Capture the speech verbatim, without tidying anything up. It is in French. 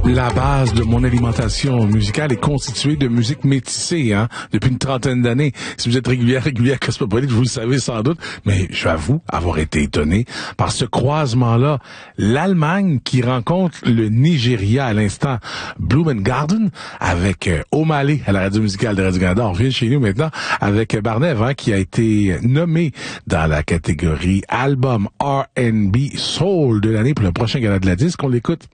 La base de mon alimentation musicale est constituée de musique métissée, hein, depuis une trentaine d'années. Si vous êtes régulier, régulier à Cosmopolite, vous le savez sans doute, mais j'avoue avoir été étonné par ce croisement-là. L'Allemagne qui rencontre le Nigeria à l'instant, Blumengarden, avec euh, O'Malley à la radio musicale de Radio-Canada. On revient chez nous maintenant avec Barnev, hein, qui a été nommé dans la catégorie Album R and B Soul de l'année pour le prochain gala de la disque. On l'écoute.